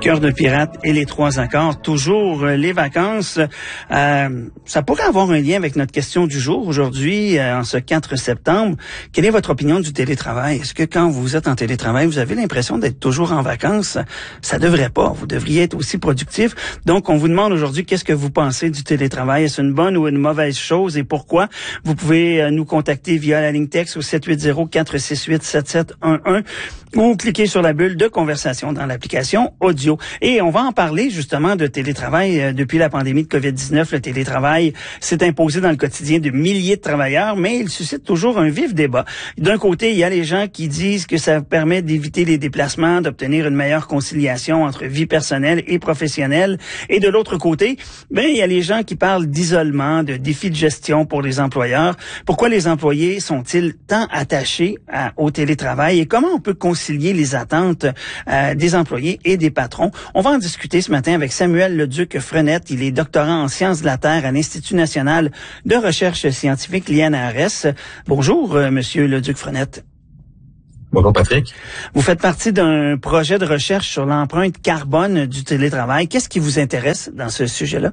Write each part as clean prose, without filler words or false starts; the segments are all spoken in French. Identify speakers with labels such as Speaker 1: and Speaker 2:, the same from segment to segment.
Speaker 1: Cœur de pirate et les trois accords, toujours les vacances. Ça pourrait avoir un lien avec notre question du jour aujourd'hui, en ce 4 septembre. Quelle est votre opinion du télétravail? Est-ce que quand vous êtes en télétravail, vous avez l'impression d'être toujours en vacances? Ça devrait pas. Vous devriez être aussi productif. Donc, on vous demande aujourd'hui qu'est-ce que vous pensez du télétravail. Est-ce une bonne ou une mauvaise chose et pourquoi? Vous pouvez nous contacter via la ligne texte au 780-468-7711 ou cliquer sur la bulle de conversation dans l'application audio. Et on va en parler justement de télétravail. Depuis la pandémie de COVID-19, le télétravail s'est imposé dans le quotidien de milliers de travailleurs, mais il suscite toujours un vif débat. D'un côté, il y a les gens qui disent que ça permet d'éviter les déplacements, d'obtenir une meilleure conciliation entre vie personnelle et professionnelle. Et de l'autre côté, il y a les gens qui parlent d'isolement, de défis de gestion pour les employeurs. Pourquoi les employés sont-ils tant attachés au télétravail et comment on peut concilier les attentes des employés et des patrons? On va en discuter ce matin avec Samuel Leduc-Frenette. Il est doctorant en sciences de la Terre à l'Institut national de recherche scientifique, l'INRS. Bonjour, Monsieur Leduc-Frenette.
Speaker 2: Bonjour Patrick.
Speaker 1: Vous faites partie d'un projet de recherche sur l'empreinte carbone du télétravail. Qu'est-ce qui vous intéresse dans ce sujet-là?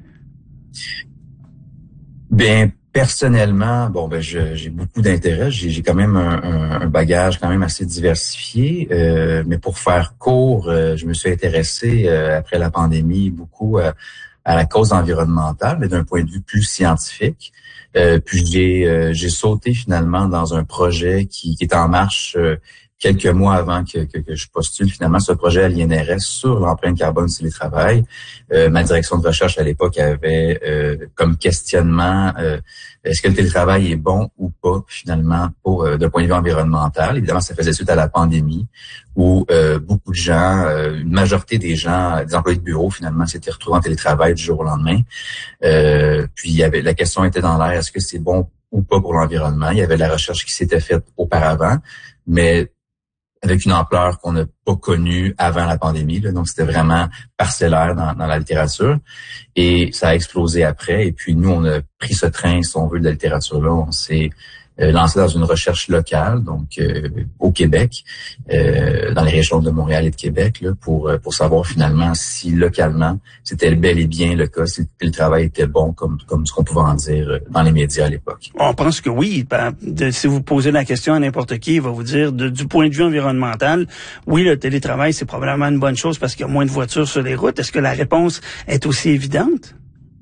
Speaker 2: Bien, personnellement, j'ai beaucoup d'intérêt. J'ai quand même un bagage quand même assez diversifié. Mais pour faire court, je me suis intéressé après la pandémie beaucoup à la cause environnementale, mais d'un point de vue plus scientifique. Puis j'ai sauté finalement dans un projet qui est en marche quelques mois avant que je postule finalement ce projet à l'INRS sur l'empreinte carbone du télétravail. Ma direction de recherche à l'époque avait comme questionnement est-ce que le télétravail est bon ou pas finalement pour d'un point de vue environnemental. Évidemment, ça faisait suite à la pandémie où beaucoup de gens, une majorité des gens, des employés de bureau finalement s'étaient retrouvés en télétravail du jour au lendemain. Puis la question était dans l'air, est-ce que c'est bon ou pas pour l'environnement? Il y avait de la recherche qui s'était faite auparavant, mais avec une ampleur qu'on n'a pas connue avant la pandémie. Donc, c'était vraiment parcellaire dans la littérature. Et ça a explosé après. Et puis, nous, on a pris ce train, si on veut, de la littérature-là. On s'est lancé dans une recherche locale, donc au Québec, dans les régions de Montréal et de Québec, là, pour savoir finalement si localement, c'était bel et bien le cas, si le travail était bon, comme ce qu'on pouvait en dire dans les médias à l'époque.
Speaker 1: On pense que oui. Si vous posez la question à n'importe qui, il va vous dire, du point de vue environnemental, oui, le télétravail, c'est probablement une bonne chose parce qu'il y a moins de voitures sur les routes. Est-ce que la réponse est aussi évidente?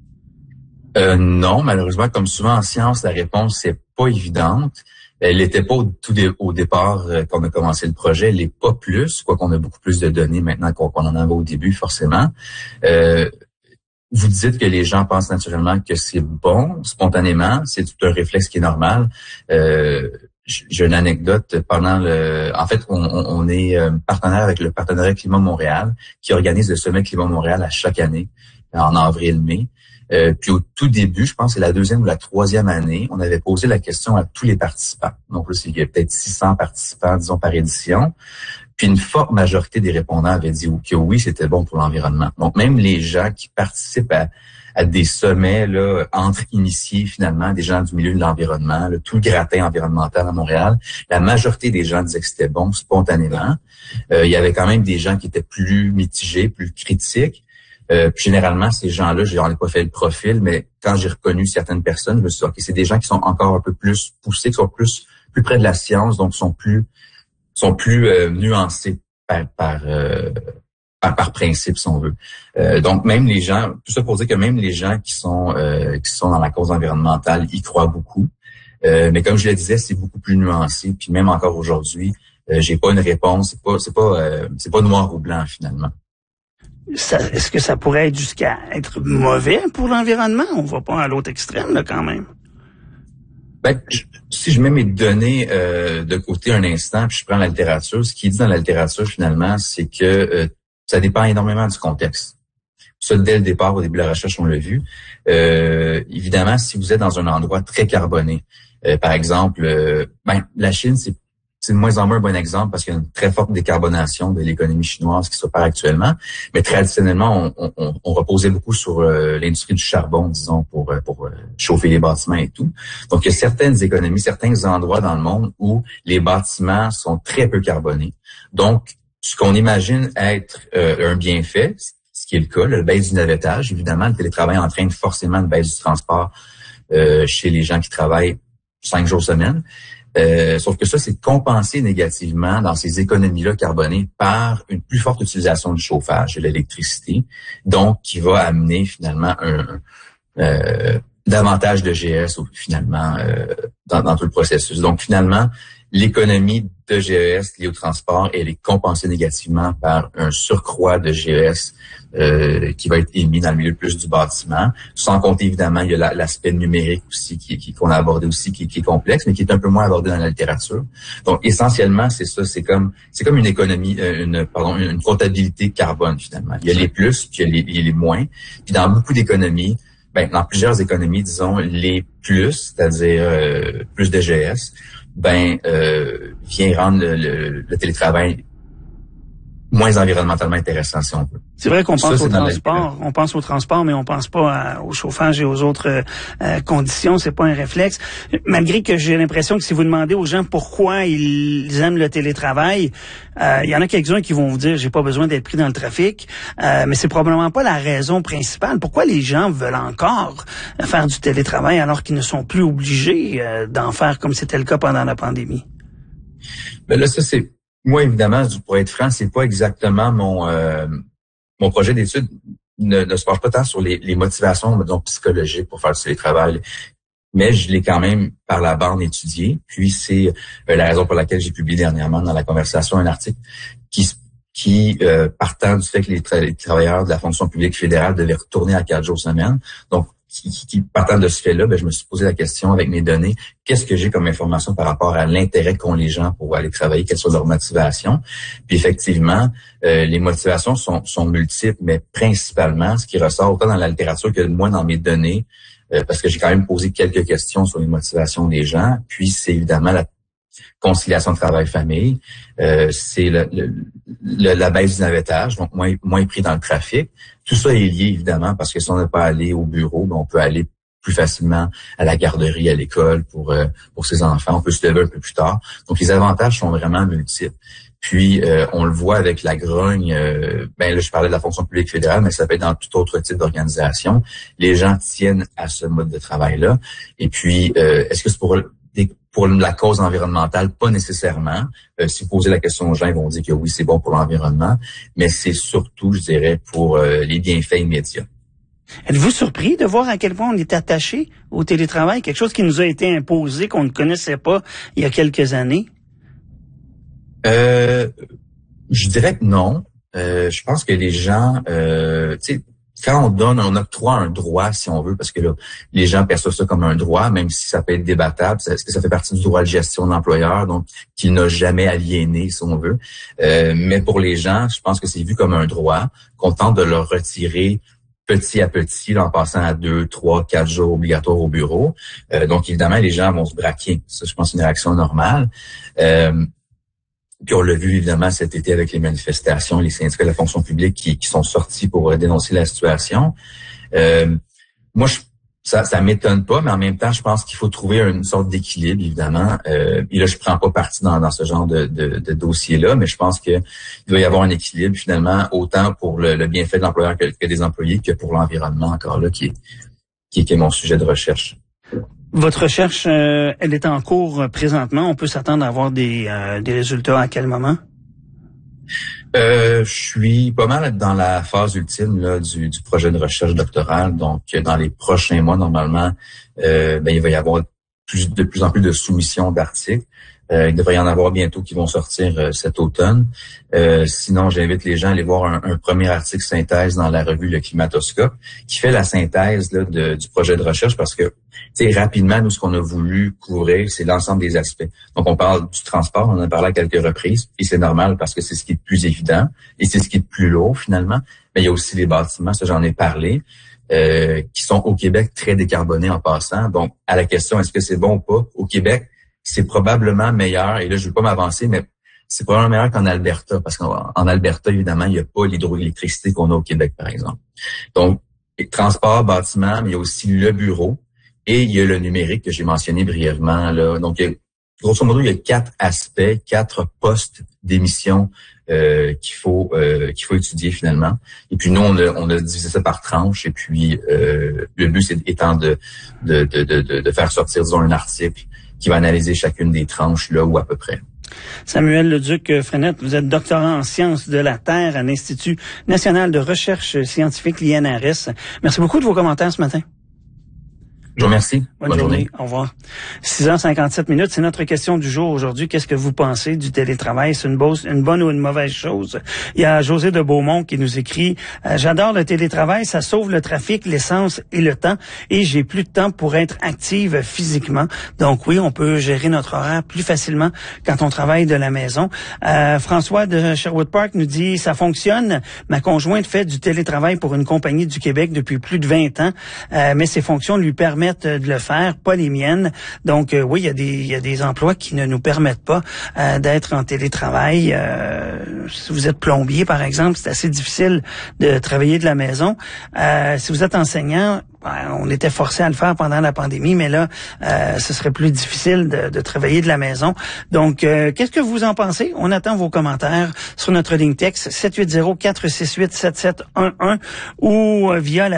Speaker 2: Non, malheureusement, comme souvent en science, la réponse n'est pas évidente. Elle n'était pas au départ qu'on a commencé le projet, elle n'est pas plus, quoi qu'on a beaucoup plus de données maintenant qu'on en avait au début, forcément. Vous dites que les gens pensent naturellement que c'est bon, spontanément, c'est tout un réflexe qui est normal. J'ai une anecdote en fait, on est partenaire avec le Partenariat Climat Montréal, qui organise le sommet Climat Montréal à chaque année, en avril-mai. Puis au tout début, je pense que c'est la 2e ou la 3e année, on avait posé la question à tous les participants. Donc là, il y a peut-être 600 participants, disons, par édition. Puis une forte majorité des répondants avaient dit que oui, c'était bon pour l'environnement. Donc même les gens qui participent à des sommets là entre initiés finalement, des gens du milieu de l'environnement, tout le gratin environnemental à Montréal, la majorité des gens disaient que c'était bon spontanément. Il y avait quand même des gens qui étaient plus mitigés, plus critiques. Puis généralement, ces gens-là, j'en ai pas fait le profil, mais quand j'ai reconnu certaines personnes, je me suis dit, OK, c'est des gens qui sont encore un peu plus poussés, qui sont plus près de la science, donc sont plus nuancés par principe, si on veut. Donc même les gens, tout ça pour dire que même les gens qui sont dans la cause environnementale y croient beaucoup. Mais comme je le disais, c'est beaucoup plus nuancé. Puis même encore aujourd'hui, j'ai pas une réponse. C'est pas noir ou blanc finalement.
Speaker 1: Est-ce que ça pourrait être jusqu'à être mauvais pour l'environnement? On va pas à l'autre extrême, là, quand même.
Speaker 2: Si je mets mes données de côté un instant, puis je prends la littérature, ce qui est dit dans la littérature, finalement, c'est que ça dépend énormément du contexte. Ça, dès le départ, au début de la recherche, on l'a vu. Évidemment, si vous êtes dans un endroit très carboné, par exemple, la Chine, c'est de moins en moins un bon exemple parce qu'il y a une très forte décarbonation de l'économie chinoise qui s'opère actuellement. Mais traditionnellement, on reposait beaucoup sur l'industrie du charbon, disons, pour chauffer les bâtiments et tout. Donc, il y a certaines économies, certains endroits dans le monde où les bâtiments sont très peu carbonés. Donc, ce qu'on imagine être un bienfait, ce qui est le cas, la baisse du navettage, évidemment, le télétravail entraîne forcément une baisse du transport chez les gens qui travaillent 5 jours semaine. Sauf que ça, c'est compensé négativement dans ces économies-là carbonées par une plus forte utilisation du chauffage, de l'électricité, donc qui va amener finalement davantage de GES finalement dans tout le processus. Donc finalement, l'économie de GES liée au transport, elle est compensée négativement par un surcroît de GES qui va être émis dans le milieu plus du bâtiment. Sans compter, évidemment, il y a l'aspect numérique aussi qu'on a abordé aussi, qui est complexe, mais qui est un peu moins abordé dans la littérature. Donc, essentiellement, c'est ça. C'est comme une économie, une comptabilité carbone, finalement. Il y a les plus, puis il y a les moins. Puis dans beaucoup d'économies, dans plusieurs économies, disons, les plus, c'est-à-dire plus de GES, vient rendre le télétravail moins environnementalement intéressant, si on veut.
Speaker 1: C'est vrai qu'on pense au transport, mais on pense pas au chauffage et aux autres conditions. C'est pas un réflexe. Malgré que j'ai l'impression que si vous demandez aux gens pourquoi ils aiment le télétravail, il y en a quelques-uns qui vont vous dire j'ai pas besoin d'être pris dans le trafic, mais c'est probablement pas la raison principale. Pourquoi les gens veulent encore faire du télétravail alors qu'ils ne sont plus obligés d'en faire comme c'était le cas pendant la pandémie?
Speaker 2: Là, ça c'est moi, évidemment, pour être franc, c'est pas exactement mon projet d'étude ne se penche pas tant sur les motivations, disons, psychologiques pour faire du télétravail, mais je l'ai quand même par la bande étudié. Puis c'est la raison pour laquelle j'ai publié dernièrement dans la conversation un article qui partant du fait que les travailleurs de la fonction publique fédérale devaient retourner à 4 jours semaine, donc qui partant de ce fait-là, je me suis posé la question avec mes données, qu'est-ce que j'ai comme information par rapport à l'intérêt qu'ont les gens pour aller travailler, quelles sont leurs motivations. Puis effectivement, les motivations sont multiples, mais principalement, ce qui ressort autant dans la littérature que moi dans mes données, parce que j'ai quand même posé quelques questions sur les motivations des gens, puis c'est évidemment la conciliation de travail-famille, c'est la baisse du navettage, donc moins pris dans le trafic. Tout ça est lié, évidemment, parce que si on n'a pas à aller au bureau, on peut aller plus facilement à la garderie, à l'école pour ses enfants. On peut se lever un peu plus tard. Donc, les avantages sont vraiment multiples. Puis, on le voit avec la grogne. Là, je parlais de la fonction publique fédérale, mais ça peut être dans tout autre type d'organisation. Les gens tiennent à ce mode de travail-là. Et puis, est-ce que c'est pour la cause environnementale? Pas nécessairement. Si vous posez la question aux gens, ils vont dire que oui, c'est bon pour l'environnement, mais c'est surtout, je dirais, pour les bienfaits immédiats.
Speaker 1: Êtes-vous surpris de voir à quel point on est attaché au télétravail, quelque chose qui nous a été imposé, qu'on ne connaissait pas il y a quelques années?
Speaker 2: Je dirais que non. Je pense que les gens, quand on octroie un droit, si on veut, parce que là, les gens perçoivent ça comme un droit, même si ça peut être débattable, est-ce que ça fait partie du droit de gestion de l'employeur, donc qu'il n'a jamais aliéné, si on veut. Mais pour les gens, je pense que c'est vu comme un droit, qu'on tente de leur retirer petit à petit, en passant à 2, 3, 4 jours obligatoires au bureau. Donc, évidemment, les gens vont se braquer. Ça, je pense, c'est une réaction normale. Puis on l'a vu évidemment cet été avec les manifestations, les syndicats de la fonction publique qui sont sortis pour dénoncer la situation. Moi, ça m'étonne pas, mais en même temps, je pense qu'il faut trouver une sorte d'équilibre, évidemment. Et là, je prends pas parti dans ce genre de dossier-là, mais je pense qu'il doit y avoir un équilibre finalement, autant pour le bienfait de l'employeur que des employés, que pour l'environnement encore là, qui est mon sujet de recherche.
Speaker 1: Votre recherche, elle est en cours présentement. On peut s'attendre à avoir des résultats à quel moment?
Speaker 2: Je suis pas mal dans la phase ultime là, du projet de recherche doctorale. Donc, dans les prochains mois, normalement, il va y avoir de plus en plus de soumissions d'articles. Il devrait y en avoir bientôt qui vont sortir cet automne. Sinon, j'invite les gens à aller voir un premier article synthèse dans la revue Le Climatoscope qui fait la synthèse là, du projet de recherche parce que, rapidement, nous, ce qu'on a voulu couvrir, c'est l'ensemble des aspects. Donc, on parle du transport, on en a parlé à quelques reprises, et c'est normal parce que c'est ce qui est le plus évident et c'est ce qui est le plus lourd, finalement. Mais il y a aussi les bâtiments, ça j'en ai parlé, qui sont au Québec très décarbonés en passant. Donc, à la question, est-ce que c'est bon ou pas? Au Québec, c'est probablement meilleur, et là, je ne veux pas m'avancer, mais c'est probablement meilleur qu'en Alberta, parce qu'en Alberta, évidemment, il n'y a pas l'hydroélectricité qu'on a au Québec, par exemple. Donc, transport, bâtiment, mais il y a aussi le bureau, et il y a le numérique que j'ai mentionné brièvement, là. Donc, grosso modo, il y a 4 aspects, 4 postes d'émissions qu'il faut étudier finalement. Et puis nous, on a divisé ça par tranches. Et puis le but étant de faire sortir, disons, un article qui va analyser chacune des tranches là ou à peu près.
Speaker 1: Samuel Leduc-Frenette, vous êtes doctorant en sciences de la Terre à l'Institut national de recherche scientifique, l'INRS. Merci beaucoup de vos commentaires ce matin.
Speaker 2: Je vous remercie.
Speaker 1: Bonne journée. Au revoir. 6h57, c'est notre question du jour aujourd'hui. Qu'est-ce que vous pensez du télétravail? C'est une bonne ou une mauvaise chose? Il y a José de Beaumont qui nous écrit « J'adore le télétravail, ça sauve le trafic, l'essence et le temps et j'ai plus de temps pour être active physiquement. » Donc oui, on peut gérer notre horaire plus facilement quand on travaille de la maison. François de Sherwood Park nous dit « Ça fonctionne. Ma conjointe fait du télétravail pour une compagnie du Québec depuis plus de 20 ans, mais ses fonctions lui permettent de le faire, pas les miennes. Donc oui, il y a des emplois qui ne nous permettent pas d'être en télétravail. Si vous êtes plombier, par exemple, c'est assez difficile de travailler de la maison. Si vous êtes enseignant, on était forcé à le faire pendant la pandémie, mais là, ce serait plus difficile de travailler de la maison. Donc, qu'est-ce que vous en pensez? On attend vos commentaires sur notre ligne texte 780-468-7711 ou via la